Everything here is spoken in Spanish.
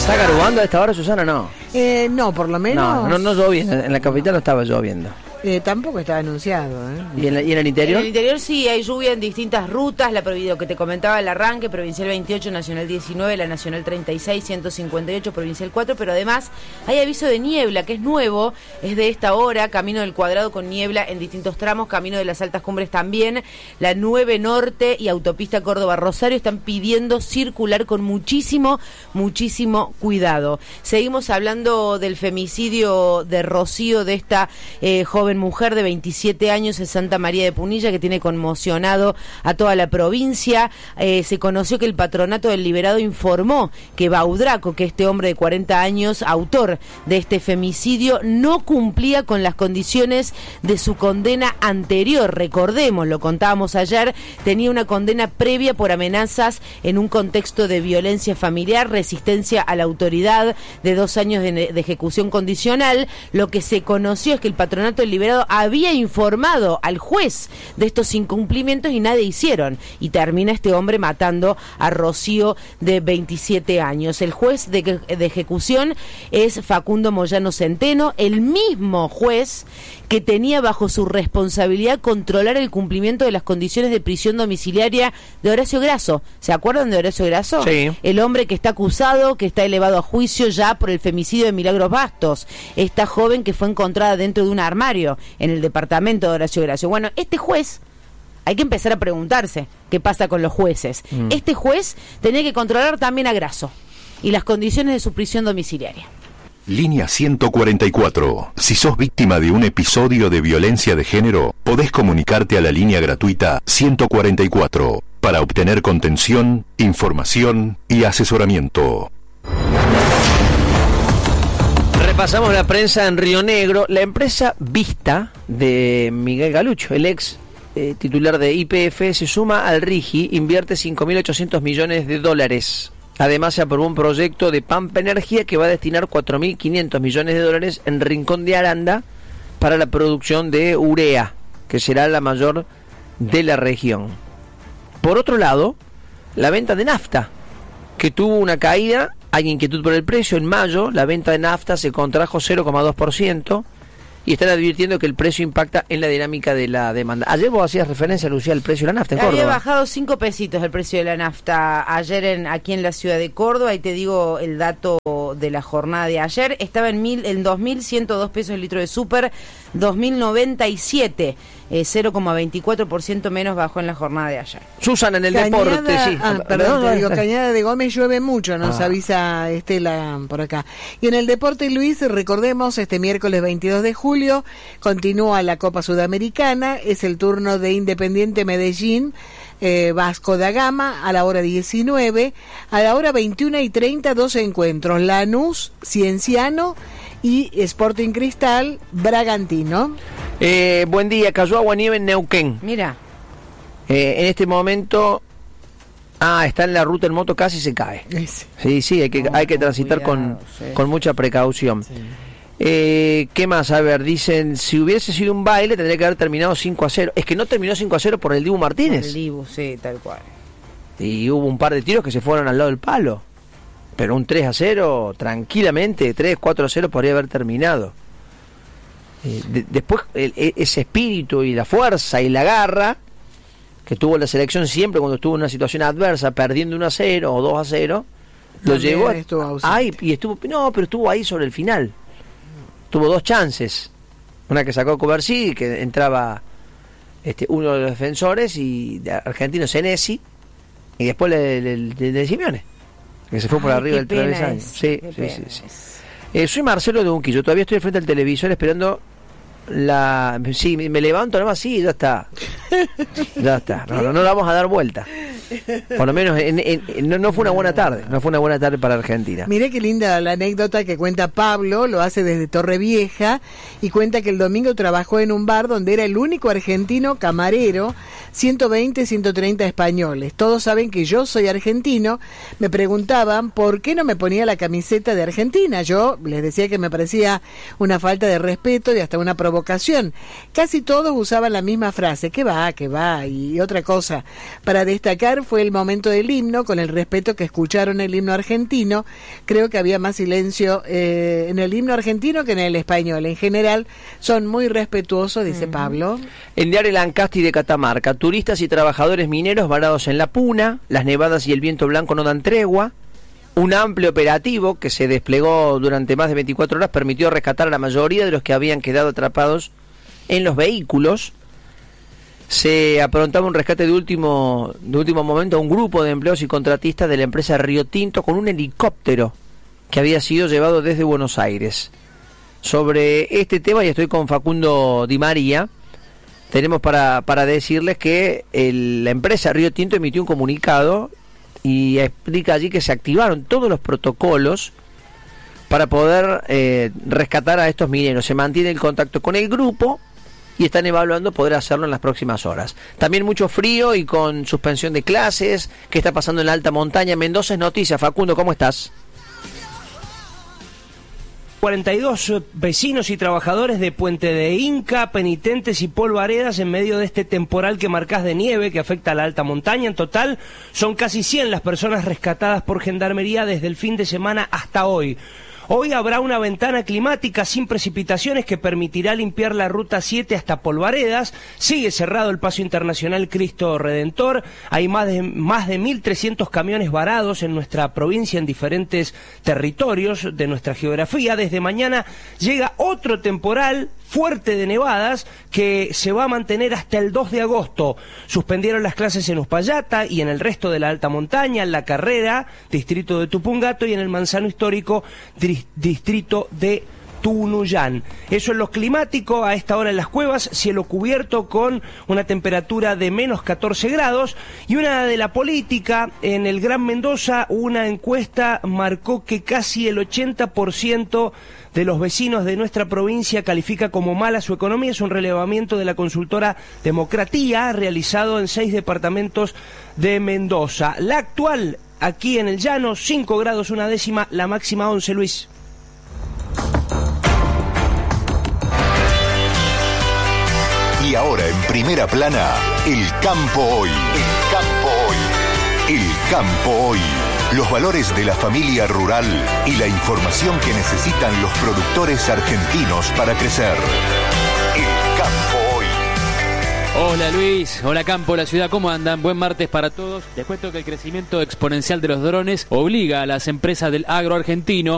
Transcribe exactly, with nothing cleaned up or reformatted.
¿Está garubando a esta hora, Susana? No. Eh, no, por lo menos. No, no, no llovía. En la capital no estaba lloviendo. Eh, tampoco estaba anunciado. ¿eh? ¿Y en, la, ¿Y en el interior? En el interior sí, hay lluvia en distintas rutas. La provincia que te comentaba, el arranque, Provincial veintiocho, Nacional diecinueve, la Nacional treinta y seis, ciento cincuenta y ocho, Provincial cuatro. Pero además hay aviso de niebla, que es nuevo, es de esta hora. Camino del Cuadrado con niebla en distintos tramos. Camino de las Altas Cumbres también. La nueve Norte y Autopista Córdoba-Rosario están pidiendo circular con muchísimo, muchísimo cuidado. Seguimos hablando del femicidio de Rocío, de esta eh, joven mujer de veintisiete años en Santa María de Punilla, que tiene conmocionado a toda la provincia. Eh, se conoció que el Patronato del Liberado informó que Baudraco, que este hombre de cuarenta años, autor de este femicidio, no cumplía con las condiciones de su condena anterior. Recordemos, lo contábamos ayer, tenía una condena previa por amenazas en un contexto de violencia familiar, resistencia a la autoridad, de dos años de, de ejecución condicional. Lo que se conoció es que el Patronato del Liberado había informado al juez de estos incumplimientos y nada hicieron, y termina este hombre matando a Rocío de veintisiete años. El juez de, de ejecución es Facundo Moyano Centeno, el mismo juez que tenía bajo su responsabilidad controlar el cumplimiento de las condiciones de prisión domiciliaria de Horacio Grasso. ¿Se acuerdan de Horacio Grasso? Sí. El hombre que está acusado, que está elevado a juicio ya por el femicidio de Milagros Bastos, esta joven que fue encontrada dentro de un armario en el departamento de Horacio Grasso. Bueno, este juez, hay que empezar a preguntarse qué pasa con los jueces. Mm. Este juez tenía que controlar también a Grasso y las condiciones de su prisión domiciliaria. Línea ciento cuarenta y cuatro. Si sos víctima de un episodio de violencia de género, podés comunicarte a la línea gratuita ciento cuarenta y cuatro para obtener contención, información y asesoramiento. Repasamos la prensa en Río Negro. La empresa Vista de Miguel Galucho, el ex eh, titular de Y P F, se suma al RIGI, invierte cinco mil ochocientos millones de dólares. Además, se aprobó un proyecto de Pampa Energía que va a destinar cuatro mil quinientos millones de dólares en Rincón de Aranda para la producción de urea, que será la mayor de la región. Por otro lado, la venta de nafta, que tuvo una caída, hay inquietud por el precio. En mayo, la venta de nafta se contrajo cero coma dos por ciento y están advirtiendo que el precio impacta en la dinámica de la demanda. Ayer vos hacías referencia, Lucía, al precio de la nafta en Córdoba. Había bajado cinco pesitos el precio de la nafta ayer en, aquí en la ciudad de Córdoba. Ahí te digo el dato de la jornada de ayer. Estaba en, mil, en dos mil ciento dos pesos el litro de súper, dos mil noventa y siete, eh, cero coma veinticuatro por ciento menos bajó en la jornada de ayer. Susana, en el Cañada, deporte, sí. Ah, perdón, te digo, Cañada de Gómez llueve mucho, nos ah. avisa Estela por acá. Y en el deporte, Luis, recordemos, este miércoles veintidós de julio continúa la Copa Sudamericana, es el turno de Independiente Medellín, eh, Vasco da Gama a la hora diecinueve, a la hora veintiuna y treinta, dos encuentros, Lanús, Cienciano y Sporting Cristal, Bragantino. Eh, buen día, cayó agua nieve en Neuquén. Mira. Eh, en este momento, ah, está en la ruta en moto, casi se cae. Ese. Sí, sí, hay que, no, hay que transitar cuidado, con, sí. con mucha precaución. Sí. Eh, ¿Qué más? A ver, dicen, si hubiese sido un baile tendría que haber terminado cinco a cero. Es que no terminó cinco a cero por el Dibu Martínez. Por el Dibu, sí, tal cual. Y hubo un par de tiros que se fueron al lado del palo. Pero un tres a cero, tranquilamente, tres, cuatro a cero podría haber terminado. Eh, de, después, el, ese espíritu y la fuerza y la garra que tuvo la selección siempre cuando estuvo en una situación adversa, perdiendo uno a cero o dos a cero, lo llevó a, ahí, y estuvo, no, pero estuvo ahí sobre el final. Tuvo dos chances, una que sacó Coversí, que entraba este, uno de los defensores y de argentino, Senesi, y después el de, de Simeone, que se fue por Ay, arriba del travesaño. Sí, sí, sí, sí. Eh, soy Marcelo de Unquillo, todavía estoy frente al televisor esperando la... Sí, me levanto nomás, sí, ya está. Ya está, no, no, no la vamos a dar vuelta. Por lo menos en, en, no, no fue una buena tarde, no fue una buena tarde para Argentina. Miré qué linda la anécdota que cuenta Pablo, lo hace desde Torrevieja, y cuenta que el domingo trabajó en un bar donde era el único argentino camarero, ciento veinte, ciento treinta españoles. Todos saben que yo soy argentino, me preguntaban por qué no me ponía la camiseta de Argentina. Yo les decía que me parecía una falta de respeto y hasta una provocación. Casi todos usaban la misma frase, que va, que va, y otra cosa. Para destacar fue el momento del himno, con el respeto que escucharon el himno argentino. Creo que había más silencio eh, en el himno argentino que en el español. En general son muy respetuosos, dice uh-huh. Pablo. En Diario Lancasti de Catamarca, turistas y trabajadores mineros varados en la puna, las nevadas y el viento blanco no dan tregua. Un amplio operativo que se desplegó durante más de veinticuatro horas permitió rescatar a la mayoría de los que habían quedado atrapados en los vehículos. Se aprontaba un rescate de último, de último momento a un grupo de empleados y contratistas de la empresa Río Tinto con un helicóptero que había sido llevado desde Buenos Aires. Sobre este tema, y estoy con Facundo Di María, tenemos para, para decirles que el, la empresa Río Tinto emitió un comunicado y explica allí que se activaron todos los protocolos para poder eh, rescatar a estos mineros. Se mantiene el contacto con el grupo y están evaluando poder hacerlo en las próximas horas. También mucho frío y con suspensión de clases. ¿Qué está pasando en la alta montaña? Mendoza es noticia. Facundo, ¿cómo estás? cuarenta y dos vecinos y trabajadores de Puente de Inca, Penitentes y Polvaredas en medio de este temporal que marcás de nieve que afecta a la alta montaña. En total son casi cien las personas rescatadas por Gendarmería desde el fin de semana hasta hoy. Hoy habrá una ventana climática sin precipitaciones que permitirá limpiar la ruta siete hasta Polvaredas. Sigue cerrado el paso internacional Cristo Redentor. Hay más de, más de mil trescientos camiones varados en nuestra provincia en diferentes territorios de nuestra geografía. Desde mañana llega otro temporal fuerte de nevadas que se va a mantener hasta el dos de agosto. Suspendieron las clases en Uspallata y en el resto de la alta montaña, en La Carrera, distrito de Tupungato, y en el Manzano Histórico, distrito de Tunuyán. Eso es lo climático. A esta hora en las cuevas, cielo cubierto con una temperatura de menos catorce grados. Y una de la política, en el Gran Mendoza, una encuesta marcó que casi el ochenta por ciento de los vecinos de nuestra provincia califica como mala su economía. Es un relevamiento de la consultora Democratía, realizado en seis departamentos de Mendoza. La actual, aquí en el llano, cinco grados una décima, la máxima once, Luis. Y ahora en primera plana, el campo hoy. El campo hoy. El campo hoy. Los valores de la familia rural y la información que necesitan los productores argentinos para crecer. El campo hoy. Hola Luis, hola campo, la ciudad, ¿cómo andan? Buen martes para todos. Les cuento que el crecimiento exponencial de los drones obliga a las empresas del agro argentino